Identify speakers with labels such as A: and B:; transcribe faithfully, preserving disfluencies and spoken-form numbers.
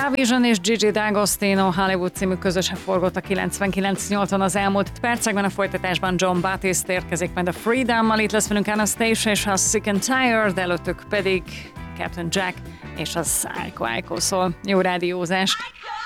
A: Vision és Gigi D'Agostino Hollywood című közösen forgott a kilencvenkilenc nyolcvan az elmúlt percekben, a folytatásban John Batiste érkezik majd a Freedom-mal, itt lesz velünk Anastacia és a Sick and Tired, előttük pedig Captain Jack és a Psycho Iko, szól jó rádiózást!